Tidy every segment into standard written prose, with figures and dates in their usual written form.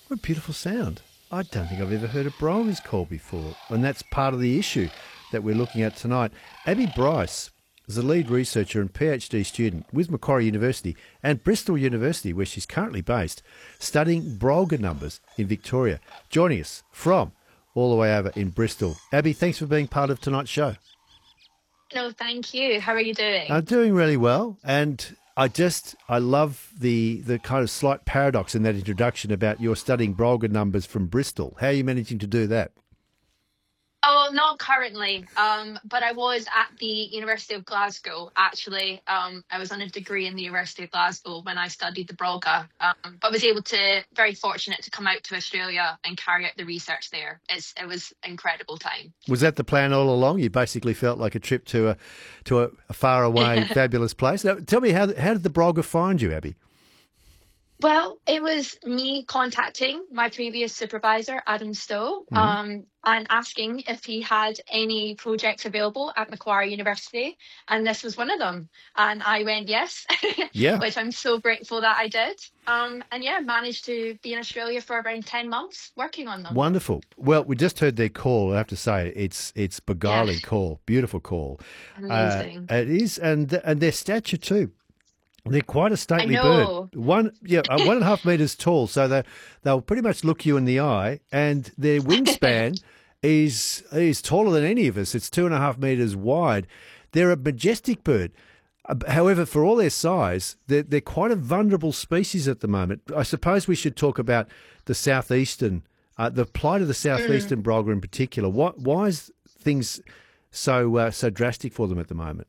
What a beautiful sound. I don't think I've ever heard a Brolgas call before, and that's part of the issue that we're looking at tonight. Abby Bryce is a lead researcher and PhD student with Macquarie University and Bristol University, where she's currently based, studying Brolga numbers in Victoria. Joining us from all the way over in Bristol. Abby, thanks for being part of tonight's show. No, thank you. How are you doing? I'm doing really well, and I love the kind of slight paradox in that introduction about you're studying Brolga numbers from Bristol. How are you managing to do that? Oh, not currently, but I was at the University of Glasgow, actually. I was on a degree in the University of Glasgow when I studied the Brolga, but was able to, very fortunate to come out to Australia and carry out the research there. It was incredible time. Was that the plan all along? You basically felt like a trip to a far away, fabulous place. Now, tell me, how did the Brolga find you, Abby? Well, it was me contacting my previous supervisor, Adam Stowe, Hmm. and asking if he had any projects available at Macquarie University. And this was one of them. And I went yes, Yeah, which I'm so grateful that I did. And yeah, managed to be in Australia for around 10 months working on them. wonderful. Well, we just heard their call. I have to say, it's Yeah, beguiling call, beautiful call. amazing. It is, and their stature too. They're quite a I stately bird. know. 1.5 meters tall, so they'll pretty much look you in the eye, and their wingspan is taller than any of us. It's 2.5 meters wide. They're a majestic bird. However, for all their size, they're quite a vulnerable species at the moment. I suppose we should talk about the southeastern, the plight of the Mm. southeastern Brolga in particular. Why is things so drastic for them at the moment?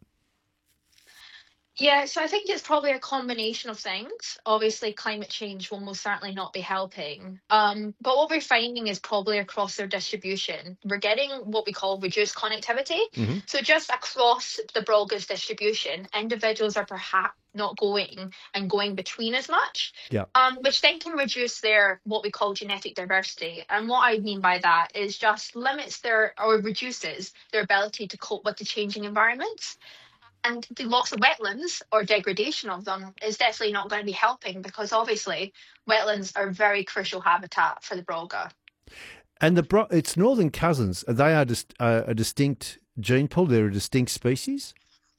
Yeah, so I think it's probably a combination of things. Obviously, climate change will most certainly not be helping. But what we're finding is probably across their distribution, we're getting what we call reduced connectivity. Hmm. So just across the Brolga's distribution, individuals are perhaps not going between as much, Yeah. which then can reduce their what we call genetic diversity. And what I mean by that is just limits their or reduces their ability to cope with the changing environments. And the loss of wetlands or degradation of them is definitely not going to be helping because obviously wetlands are very crucial habitat for the Brolga. And its northern cousins, they are a distinct gene pool. They're a distinct species.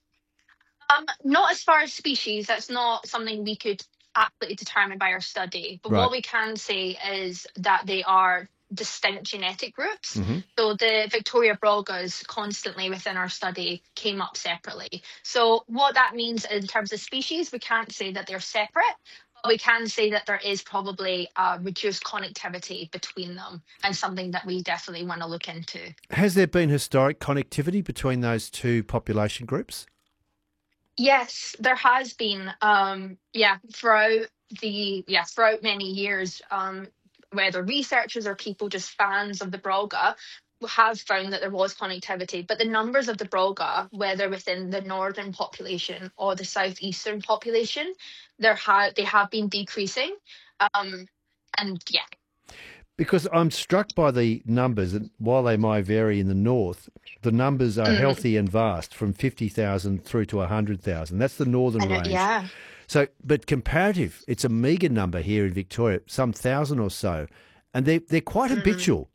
Not as far as species, that's not something we could absolutely determine by our study. But Right. what we can say is that they are distinct genetic groups. Hmm. So the Victoria Brolgas constantly within our study came up separately. So what that means in terms of species, we can't say that they're separate. But we can say that there is probably reduced connectivity between them and something that we definitely want to look into. Has there been historic connectivity between those two population groups? Yes, there has been. Throughout many years, whether researchers or people just fans of the Brolga have found that there was connectivity, but the numbers of the Brolga, whether within the northern population or the southeastern population, they have been decreasing. Um, and yeah, Because I'm struck by the numbers, and while they might vary in the north, the numbers are mm, healthy and vast, from 50,000 through to 100,000. That's the northern I know, range. yeah. So, but comparative, it's a meagre number here in Victoria, some thousand or so, and they're quite Mm. habitual.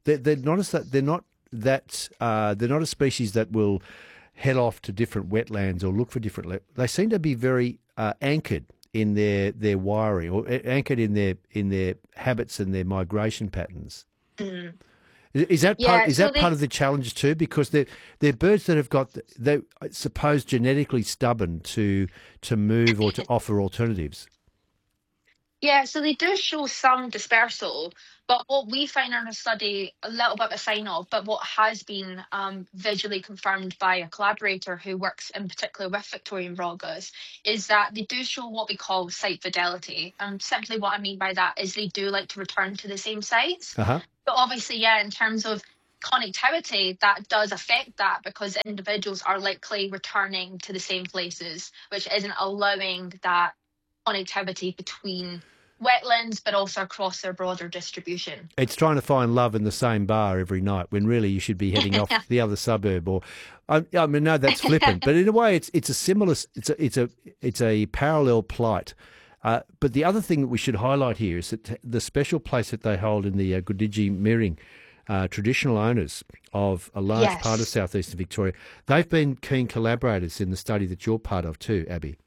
They're not a species that will head off to different wetlands or look for different. They seem to be very anchored in their wiring, or anchored in their habits and their migration patterns. Mm. Is that Yeah, so part they of the challenge too? Because they're birds that have got, they I suppose, genetically stubborn to move or to offer alternatives. Yeah, so they do show some dispersal, but what we find in our study, a little bit of a sign of, but what has been visually confirmed by a collaborator who works in particular with Victorian Brogas, is that they do show what we call site fidelity. And simply what I mean by that is they do like to return to the same sites. Uh huh. But obviously, yeah, in terms of connectivity, that does affect that because individuals are likely returning to the same places, which isn't allowing that connectivity between wetlands, but also across their broader distribution. It's trying to find love in the same bar every night when really you should be heading off to the other suburb. Or, I mean, no, that's flippant, but in a way, it's a similar, it's a parallel plight But the other thing that we should highlight here is that the special place that they hold in the Gudiji Miring traditional owners of a large part of Yes. southeastern Victoria, they've been keen collaborators in the study that you're part of too, Abby.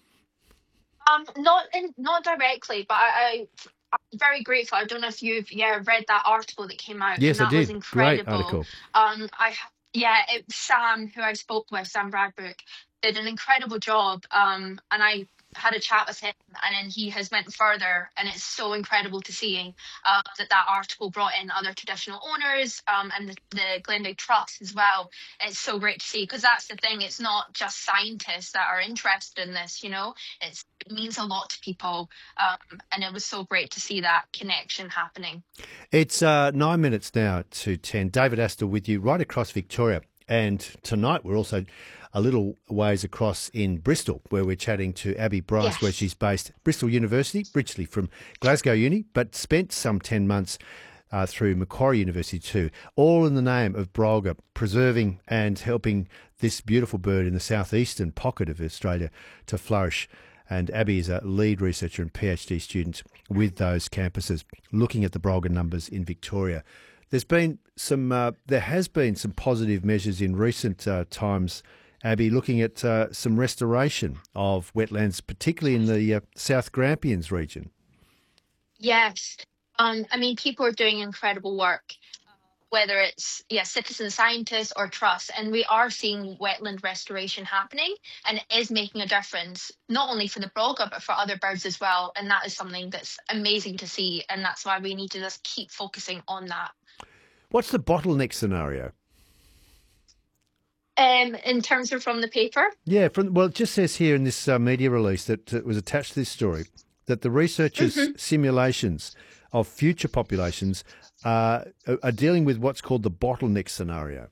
Not directly, but I'm very grateful. I don't know if you've read that article that came out, and Yes, I that was did. Great incredible. article. It Sam, who I spoke with, Sam Bradbrook, did an incredible job. And I had a chat with him, and then he has went further, and it's so incredible to see that article brought in other traditional owners, and the Glendale Trust as well. It's so great to see, because that's the thing. It's not just scientists that are interested in this. It means a lot to people, and it was so great to see that connection happening. It's 9 minutes now to 10. David Astor with you right across Victoria. And tonight we're also a little ways across in Bristol, where we're chatting to Abby Bryce, where Yes. she's based. Bristol University, originally from Glasgow Uni, but spent some 10 months through Macquarie University too, all in the name of Brolga, preserving and helping this beautiful bird in the southeastern pocket of Australia to flourish. And Abby is a lead researcher and PhD student with those campuses, looking at the Brolga numbers in Victoria. There has been some positive measures in recent times, Abby, looking at some restoration of wetlands, particularly in the South Grampians region. Yes. I mean, people are doing incredible work, whether it's citizen scientists or trusts, and we are seeing wetland restoration happening, and it is making a difference not only for the Brolga but for other birds as well. And that is something that's amazing to see, and that's why we need to just keep focusing on that. What's the bottleneck scenario? In terms of from the paper. Yeah, it just says here in this media release that was attached to this story that the researchers' Mhm. simulations of future populations are dealing with what's called the bottleneck scenario.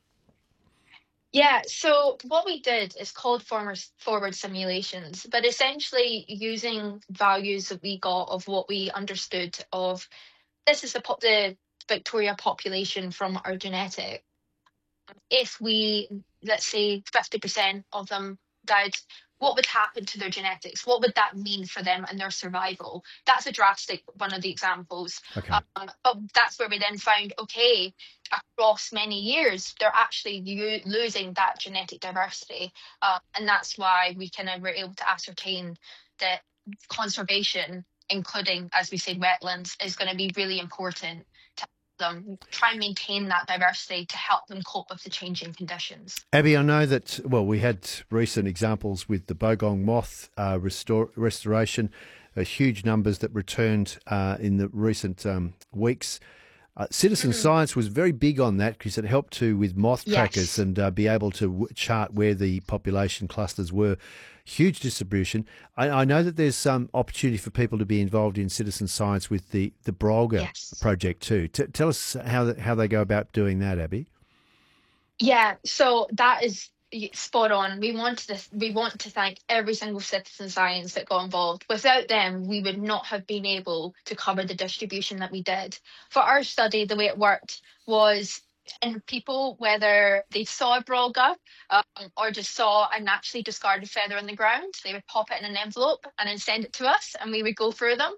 Yeah, so what we did is called forward simulations, but essentially using values that we got of what we understood of this is the Victoria population from our genetic. If we, let's say, 50% of them died, what would happen to their genetics? What would that mean for them and their survival? That's a drastic one of the examples. Okay. But that's where we then found, okay, across many years, they're actually losing that genetic diversity. And that's why we kind of were able to ascertain that conservation, including, as we said, wetlands, is going to be really important to them try and maintain that diversity to help them cope with the changing conditions. Abby, I know that, well, we had recent examples with the bogong moth restoration, huge numbers that returned in the recent weeks. Citizen Mhm. science was very big on that because it helped to with moth trackers Yes. and be able to chart where the population clusters were. Huge distribution. I know that there's some opportunity for people to be involved in citizen science with the Brolga Yes. project too. Tell us how they go about doing that, Abby. Yeah, so that is spot on. We want to thank every single citizen science that got involved. Without them, we would not have been able to cover the distribution that we did. For our study, the way it worked was in people, whether they saw a Brolga or just saw a naturally discarded feather on the ground, they would pop it in an envelope and then send it to us, and we would go through them.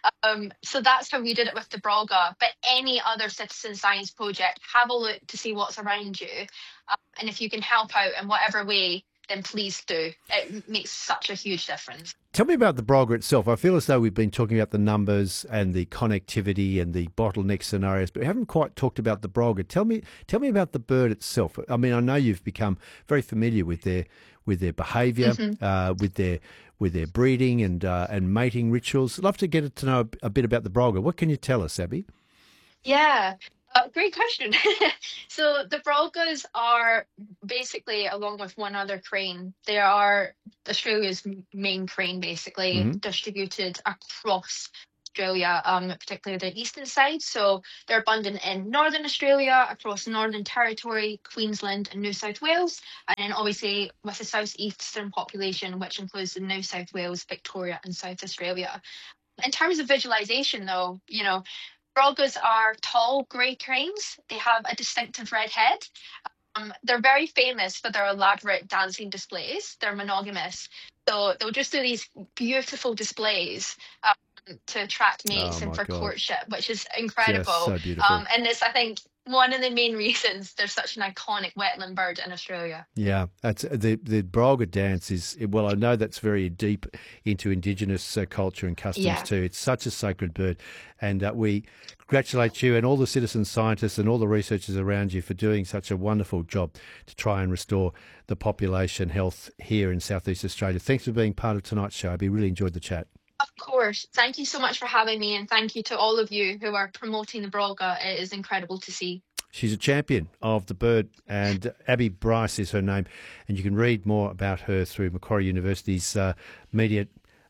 So that's how we did it with the Brolga. But any other citizen science project, have a look to see what's around you. And if you can help out in whatever way, then please do. It makes such a huge difference. Tell me about the Brolga itself. I feel as though we've been talking about the numbers and the connectivity and the bottleneck scenarios, but we haven't quite talked about the Brolga. Tell me about the bird itself. I mean, I know you've become very familiar with their behaviour, Mhm. with their breeding and mating rituals. I'd love to get to know a bit about the Brolga. What can you tell us, Abby? Yeah, great question. So the Brolgas are basically, along with one other crane, they are Australia's main crane, basically Hmm. distributed across Australia, particularly the eastern side. So they're abundant in Northern Australia, across Northern Territory, Queensland, and New South Wales, and then obviously with the southeastern population, which includes the New South Wales, Victoria, and South Australia. In terms of visualization, though, Brolgas are tall grey cranes. They have a distinctive red head. They're very famous for their elaborate dancing displays. They're monogamous. So they'll just do these beautiful displays to attract Oh mates and my for God, courtship, which is just incredible. so beautiful. And it's, I think, one of the main reasons there's such an iconic wetland bird in Australia. Yeah, that's the Brolga dance is well. I know that's very deep into Indigenous culture and customs Yeah. too. It's such a sacred bird, and we congratulate you and all the citizen scientists and all the researchers around you for doing such a wonderful job to try and restore the population health here in Southeast Australia. Thanks for being part of tonight's show. I really enjoyed the chat. Of course. Thank you so much for having me, and thank you to all of you who are promoting the Brolga. It is incredible to see. She's a champion of the bird, and Abby Bryce is her name. And you can read more about her through Macquarie University's media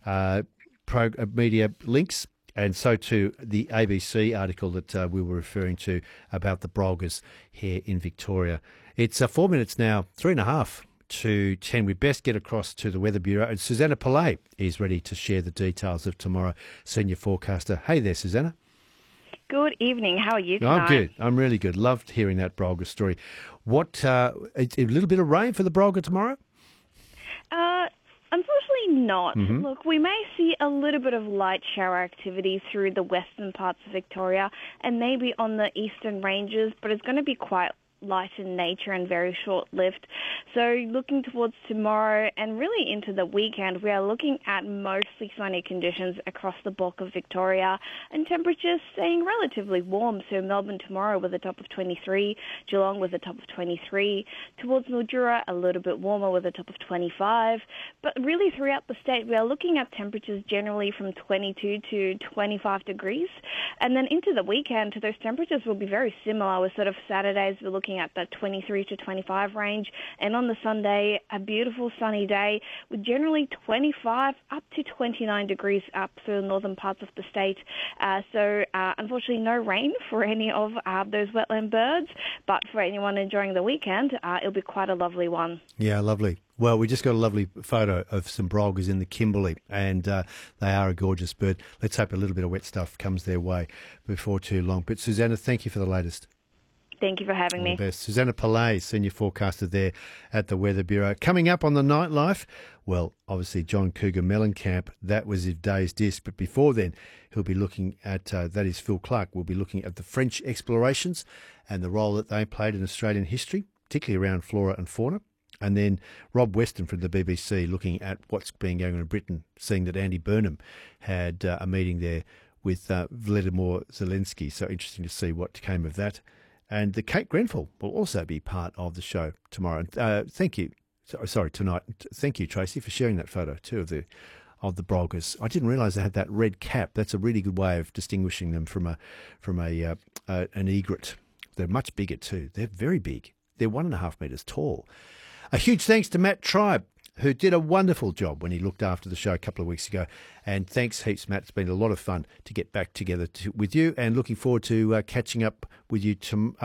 media links, and so too the ABC article that we were referring to about the Brolgas here in Victoria. It's 4 minutes now, 3.5 to 10. We best get across to the Weather Bureau, and Susanna Pillay is ready to share the details of tomorrow. Senior forecaster. Hey there, Susanna. Good evening. How are you tonight? I'm good. I'm really good. Loved hearing that Brolga story. What, a little bit of rain for the Brolga tomorrow? Unfortunately not. Mm-hmm. Look, we may see a little bit of light shower activity through the western parts of Victoria and maybe on the eastern ranges, but it's going to be quite light in nature and very short-lived. So looking towards tomorrow and really into the weekend, we are looking at mostly sunny conditions across the bulk of Victoria and temperatures staying relatively warm. So Melbourne tomorrow with a top of 23, Geelong with a top of 23, towards Mildura a little bit warmer with a top of 25. But really throughout the state, we are looking at temperatures generally from 22 to 25 degrees. And then into the weekend, those temperatures will be very similar. With sort of Saturdays, we're looking at the 23 to 25 range, and on the Sunday, a beautiful sunny day with generally 25 up to 29 degrees up through the northern parts of the state. So unfortunately, no rain for any of those wetland birds, but for anyone enjoying the weekend, it'll be quite a lovely one. Yeah, lovely. Well, we just got a lovely photo of some Brolgas in the Kimberley, and they are a gorgeous bird. Let's hope a little bit of wet stuff comes their way before too long. But Susanna, thank you for the latest. Thank you for having me. All the best. Susanna Pillay, senior forecaster there at the Weather Bureau. Coming up on the Nightlife, well, obviously John Cougar Mellencamp, that was his day's disc, but before then he'll be looking at, that is Phil Clark, will be looking at the French explorations and the role that they played in Australian history, particularly around flora and fauna. And then Rob Weston from the BBC looking at what's been going on in Britain, seeing that Andy Burnham had a meeting there with Vladimir Zelensky. So interesting to see what came of that. And the Kate Grenfell will also be part of the show tomorrow. Thank you. Sorry, tonight. Thank you, Tracy, for sharing that photo too of the Brolgas. I didn't realise they had that red cap. That's a really good way of distinguishing them from an egret. They're much bigger too. They're very big. They're 1.5 metres tall. A huge thanks to Matt Tribe, who did a wonderful job when he looked after the show a couple of weeks ago. And thanks heaps, Matt. It's been a lot of fun to get back together with you, and looking forward to catching up with you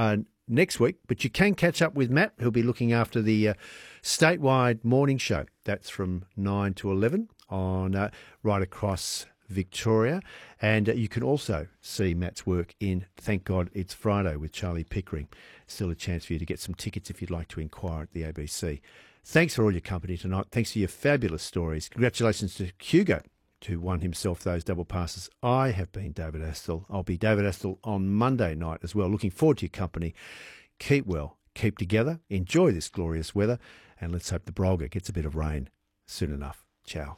next week. But you can catch up with Matt, who'll be looking after the statewide morning show. That's from 9 to 11 on right across Victoria. And you can also see Matt's work in Thank God It's Friday with Charlie Pickering. Still a chance for you to get some tickets if you'd like to inquire at the ABC. Thanks for all your company tonight. Thanks for your fabulous stories. Congratulations to Hugo, who won himself those double passes. I have been David Astle. I'll be David Astle on Monday night as well. Looking forward to your company. Keep well, keep together, enjoy this glorious weather, and let's hope the Brolga gets a bit of rain soon enough. Ciao.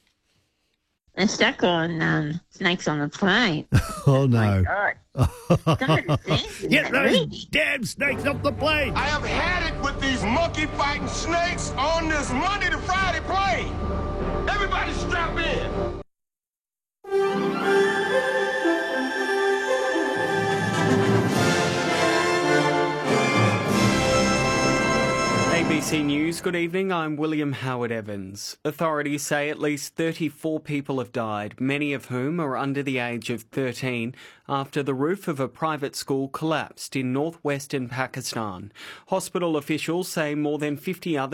They're stuck on snakes on the plane. Oh, no. Get those damn snakes off the plane. I have had it with these monkey-fighting snakes on this Monday to Friday plane. Everybody strap in. ABC News, good evening, I'm William Howard Evans. Authorities say at least 34 people have died, many of whom are under the age of 13, after the roof of a private school collapsed in northwestern Pakistan. Hospital officials say more than 50 others